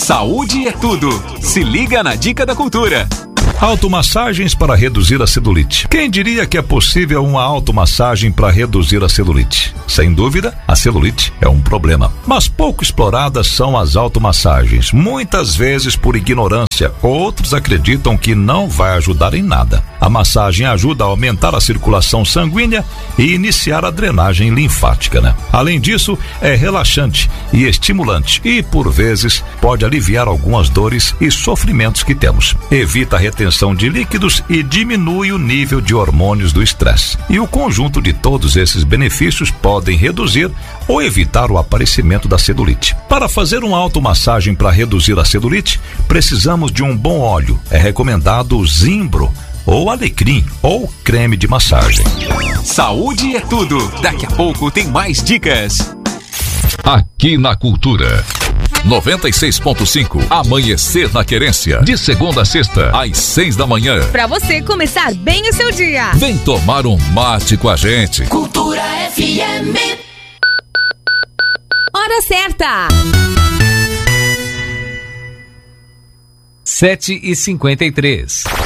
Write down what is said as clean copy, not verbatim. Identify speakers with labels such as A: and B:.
A: Saúde é tudo. Se liga na dica da cultura.
B: Automassagens para reduzir a celulite. Quem diria que é possível uma automassagem para reduzir a celulite? Sem dúvida, a celulite é um problema. Mas pouco exploradas são as automassagens, muitas vezes por ignorância. Outros acreditam que não vai ajudar em nada. A massagem ajuda a aumentar a circulação sanguínea e iniciar a drenagem linfática, né? Além disso, é relaxante e estimulante e, por vezes, pode aliviar algumas dores e sofrimentos que temos. Evita a retenção de líquidos e diminui o nível de hormônios do estresse. E o conjunto de todos esses benefícios podem reduzir ou evitar o aparecimento da celulite. Para fazer uma automassagem para reduzir a celulite, precisamos de um bom óleo. É recomendado o Zimbro, ou alecrim, ou creme de massagem.
A: Saúde é tudo. Daqui a pouco tem mais dicas.
C: Aqui na Cultura 96.5, Amanhecer na Querência, de segunda a sexta, às 6 da manhã.
D: Pra você começar bem o seu dia.
C: Vem tomar um mate com a gente.
E: Cultura FM.
D: Hora certa.
F: 7h53.